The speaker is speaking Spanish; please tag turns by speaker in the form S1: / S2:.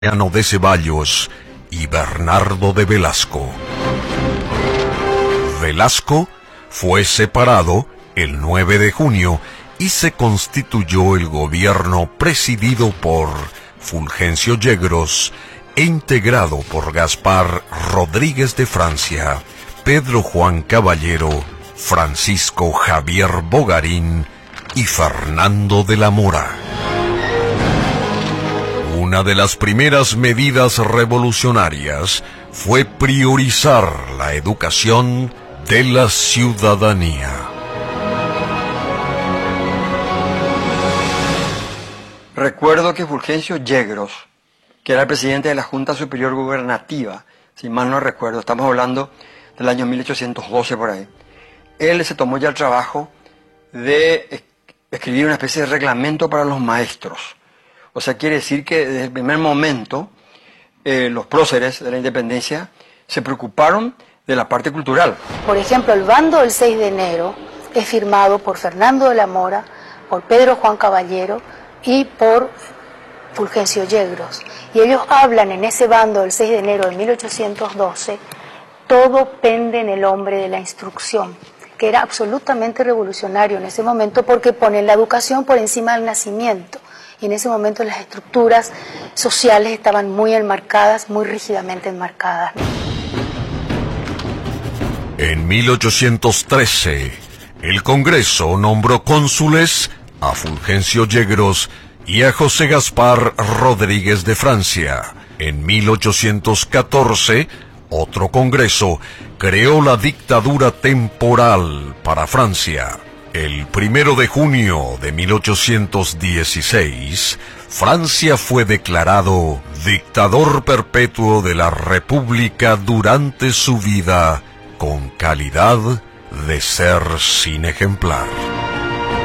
S1: Mariano de Ceballos y Bernardo de Velasco. Velasco fue separado el 9 de junio y se constituyó el gobierno presidido por Fulgencio Yegros e integrado por Gaspar Rodríguez de Francia, Pedro Juan Caballero, Francisco Javier Bogarín y Fernando de la Mora. Una de las primeras medidas revolucionarias fue priorizar la educación de la ciudadanía.
S2: Recuerdo que Fulgencio Yegros, que era el presidente de la Junta Superior Gubernativa, si mal no recuerdo, estamos hablando del año 1812 por ahí, él se tomó ya el trabajo de escribir una especie de reglamento para los maestros. O sea, quiere decir que desde el primer momento los próceres de la independencia se preocuparon de la parte cultural.
S3: Por ejemplo, el bando del 6 de enero es firmado por Fernando de la Mora, por Pedro Juan Caballero y por Fulgencio Yegros. Y ellos hablan en ese bando del 6 de enero de 1812, todo pende en el hombre de la instrucción, que era absolutamente revolucionario en ese momento porque ponen la educación por encima del nacimiento. Y en ese momento las estructuras sociales estaban muy enmarcadas, muy rígidamente enmarcadas.
S1: En 1813, el Congreso nombró cónsules a Fulgencio Yegros y a José Gaspar Rodríguez de Francia. En 1814, otro Congreso creó la dictadura temporal para Francia. El 1 de junio de 1816, Francia fue declarado dictador perpetuo de la República durante su vida, con calidad de ser sin ejemplar.